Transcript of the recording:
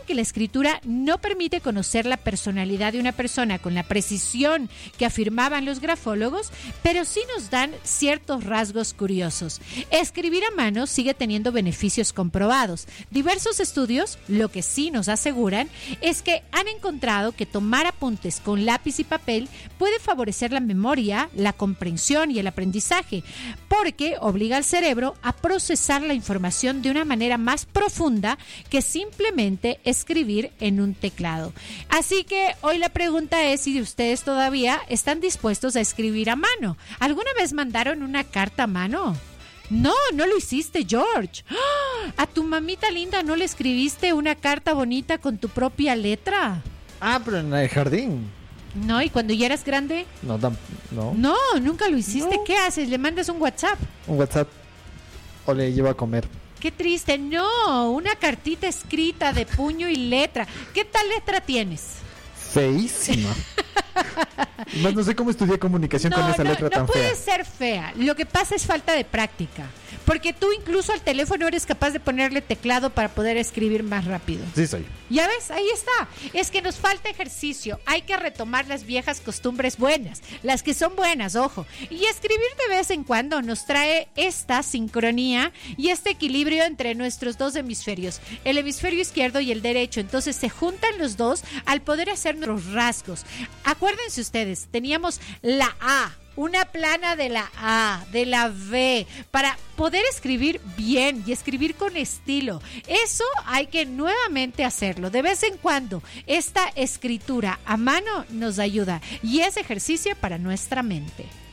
que la escritura no permite conocer la personalidad de una persona con la precisión que afirmaban los grafólogos, pero sí nos dan ciertos rasgos curiosos. Escribir a mano sigue teniendo beneficios comprobados. Diversos estudios, lo que sí nos aseguran, es que han encontrado que tomar apuntes con lápiz y papel puede favorecer la memoria, la comprensión y el aprendizaje, porque obliga al cerebro a procesar la información de una manera más profunda que simplemente escribir en un teclado. Así que hoy la pregunta es si ustedes todavía están dispuestos a escribir a mano. ¿Alguna vez mandaron una carta a mano? No, no lo hiciste, George. ¡Ah! ¿A tu mamita linda no le escribiste una carta bonita con tu propia letra? Ah, pero en el jardín. No, ¿y cuando ya eras grande? No. No, nunca lo hiciste. No. ¿Qué haces? ¿Le mandas un WhatsApp? Un WhatsApp. O le llevo a comer. Qué triste. No, una cartita escrita de puño y letra. ¿Qué tal letra tienes? Feísima. Más no sé cómo estudié comunicación con esa letra tan fea. No puede fea. ser fea. Lo que pasa es falta de práctica. Porque tú incluso al teléfono eres capaz de ponerle teclado para poder escribir más rápido. Sí soy. Ya ves, ahí está. Es que nos falta ejercicio. Hay que retomar las viejas costumbres buenas. Las que son buenas, ojo. Y escribir de vez en cuando nos trae esta sincronía y este equilibrio entre nuestros dos hemisferios. El hemisferio izquierdo y el derecho. Entonces se juntan los dos al poder hacer nuestros rasgos. Acuérdense ustedes, teníamos la A. Una plana de la A, de la V, para poder escribir bien y escribir con estilo. Eso hay que nuevamente hacerlo. De vez en cuando, esta escritura a mano nos ayuda y es ejercicio para nuestra mente.